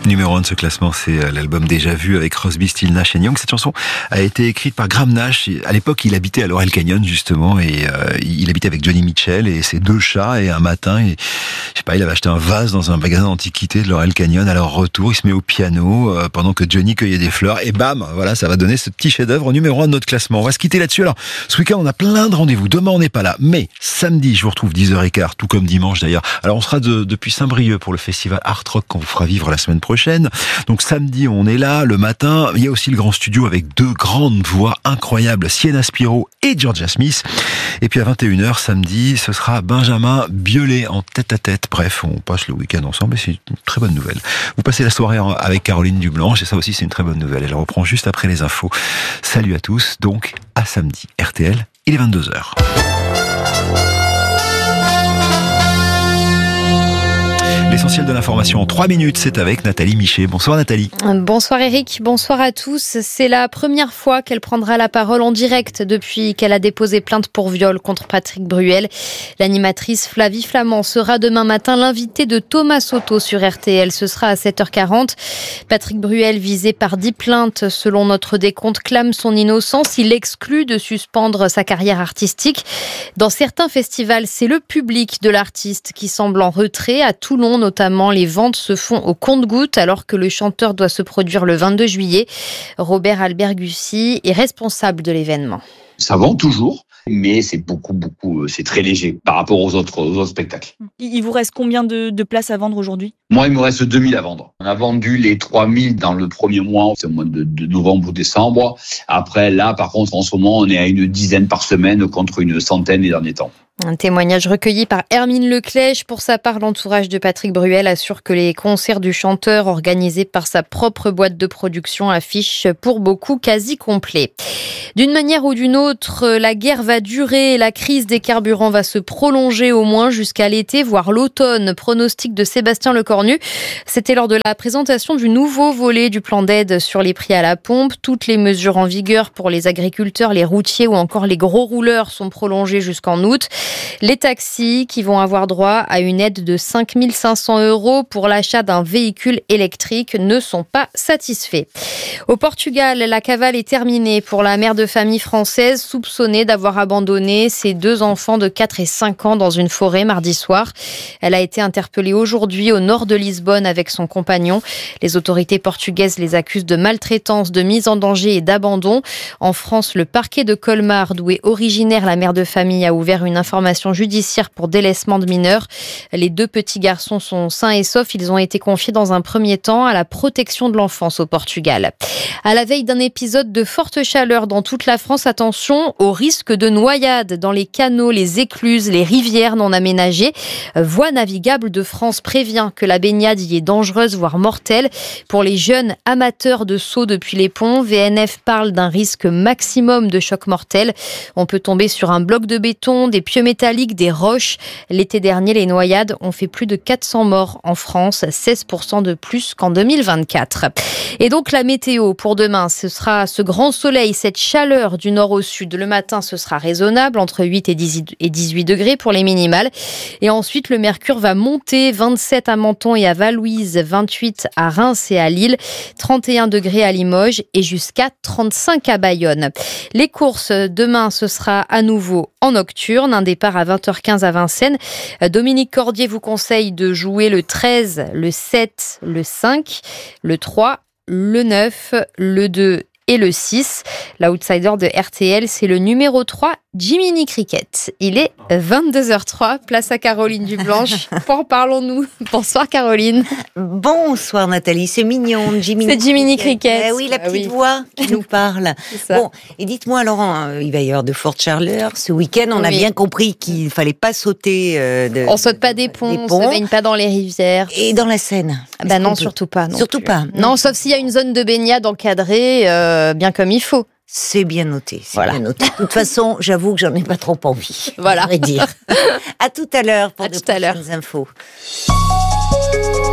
Numéro 1 de ce classement, c'est l'album Déjà Vu avec Crosby, Stills, Nash & Young. Cette chanson a été écrite par Graham Nash. À l'époque, il habitait à Laurel Canyon, justement, et il habitait avec Johnny Mitchell et ses 2 chats. Et un matin, je sais pas, il avait acheté un vase dans un magasin d'antiquités de Laurel Canyon. À leur retour, il se met au piano pendant que Johnny cueillait des fleurs. Et bam, voilà, ça va donner ce petit chef-d'œuvre numéro 1 de notre classement. On va se quitter là-dessus. Alors, ce week-end, on a plein de rendez-vous. Demain, on n'est pas là. Mais samedi, je vous retrouve 10h15, tout comme dimanche d'ailleurs. Alors, on sera depuis Saint-Brieuc pour le festival Art Rock qu'on vous fera vivre la semaine prochaine. Donc samedi, on est là, le matin. Il y a aussi le grand studio avec 2 grandes voix incroyables, Sienna Spiro et Georgia Smith. Et puis à 21h, samedi, ce sera Benjamin Biolay en tête-à-tête. Bref, on passe le week-end ensemble et c'est une très bonne nouvelle. Vous passez la soirée avec Caroline Dublanche et ça aussi, c'est une très bonne nouvelle. Elle reprend juste après les infos. Salut à tous, donc à samedi. RTL, il est 22h. L'essentiel de l'information en 3 minutes, c'est avec Nathalie Michet. Bonsoir Nathalie. Bonsoir Eric, bonsoir à tous. C'est la première fois qu'elle prendra la parole en direct depuis qu'elle a déposé plainte pour viol contre Patrick Bruel. L'animatrice Flavie Flament sera demain matin l'invitée de Thomas Soto sur RTL. Ce sera à 7h40. Patrick Bruel, visé par 10 plaintes selon notre décompte, clame son innocence. Il exclut de suspendre sa carrière artistique. Dans certains festivals, c'est le public de l'artiste qui semble en retrait. À Toulon, notamment, les ventes se font au compte-gouttes alors que le chanteur doit se produire le 22 juillet. Robert Albergussy est responsable de l'événement. Ça vend toujours, mais c'est c'est très léger par rapport aux autres spectacles. Il vous reste combien de places à vendre aujourd'hui ? Moi, il me reste 2000 à vendre. On a vendu les 3000 dans le premier mois, c'est au mois de novembre ou décembre. Après, là, par contre, en ce moment, on est à une dizaine par semaine contre une centaine les derniers temps. Un témoignage recueilli par Hermine Leclèche. Pour sa part, l'entourage de Patrick Bruel assure que les concerts du chanteur organisés par sa propre boîte de production affichent pour beaucoup quasi complet. D'une manière ou d'une autre, la guerre va durer et la crise des carburants va se prolonger au moins jusqu'à l'été, voire l'automne. Pronostic de Sébastien Lecornu. C'était lors de la présentation du nouveau volet du plan d'aide sur les prix à la pompe. Toutes les mesures en vigueur pour les agriculteurs, les routiers ou encore les gros rouleurs sont prolongées jusqu'en août. Les taxis qui vont avoir droit à une aide de 5 500 € pour l'achat d'un véhicule électrique ne sont pas satisfaits. Au Portugal, la cavale est terminée pour la mère de famille française soupçonnée d'avoir abandonné ses 2 enfants de 4 et 5 ans dans une forêt mardi soir. Elle a été interpellée aujourd'hui au nord de Lisbonne avec son compagnon. Les autorités portugaises les accusent de maltraitance, de mise en danger et d'abandon. En France, le parquet de Colmar, d'où est originaire la mère de famille, a ouvert une information judiciaire pour délaissement de mineurs. Les 2 petits garçons sont sains et saufs. Ils ont été confiés dans un premier temps à la protection de l'enfance au Portugal. À la veille d'un épisode de forte chaleur dans toute la France, attention au risque de noyade dans les canaux, les écluses, les rivières non aménagées. Voies navigables de France prévient que la baignade y est dangereuse, voire mortelle. Pour les jeunes amateurs de saut depuis les ponts, VNF parle d'un risque maximum de choc mortel. On peut tomber sur un bloc de béton, des pieux métalliques, des roches. L'été dernier, les noyades ont fait plus de 400 morts en France, 16% de plus qu'en 2024. Et donc la météo pour demain, ce sera ce grand soleil, cette chaleur du nord au sud. Le matin, ce sera raisonnable, entre 8 et 18 degrés pour les minimales. Et ensuite, le mercure va monter, 27 à Menton et à Val-Louise, 28 à Reims et à Lille, 31 degrés à Limoges et jusqu'à 35 à Bayonne. Les courses, demain, ce sera à nouveau en nocturne, un départ à 20h15 à Vincennes. Dominique Cordier vous conseille de jouer le 13, le 7, le 5, le 3, le 9, le 2 et le 6. L'outsider de RTL, c'est le numéro 3, Jiminy Cricket. Il est 22h03, place à Caroline Dublanche. Pour parlons-nous. Bonsoir Caroline. Bonsoir Nathalie, c'est mignon, Jiminy. C'est Jiminy Cricket. Oui, la petite voix qui nous parle. Bon, et dites-moi Laurent, il va y avoir de fortes chaleurs. Ce week-end, on a bien compris qu'il fallait pas sauter. On saute pas des ponts, on se baigne pas dans les rivières. Et dans la Seine. Non, surtout pas. Surtout pas. Non, sauf s'il y a une zone de baignade encadrée, bien comme il faut. C'est bien noté, bien noté. De toute façon, j'avoue que j'en ai pas trop envie. Voilà. À vrai dire. À tout à l'heure pour de prochaines infos.